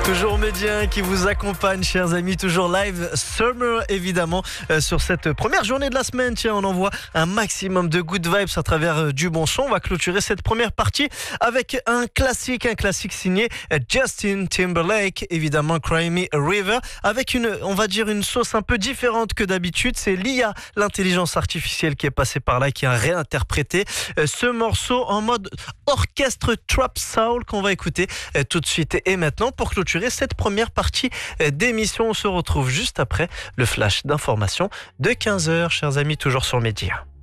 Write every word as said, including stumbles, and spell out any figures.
Toujours Médien qui vous accompagne, chers amis, toujours live Summer évidemment euh, sur cette première journée de la semaine. Tiens, on envoie un maximum de good vibes à travers euh, du bon son. On va clôturer cette première partie avec un classique, un classique signé euh, Justin Timberlake, évidemment Cry Me a River, avec une, on va dire une sauce un peu différente que d'habitude. C'est l'I A, l'intelligence artificielle qui est passée par là, qui a réinterprété euh, ce morceau en mode orchestre trap soul qu'on va écouter euh, tout de suite et maintenant pour clôturer cette première partie d'émission. On se retrouve juste après le flash d'information de quinze heures, chers amis, toujours sur Média.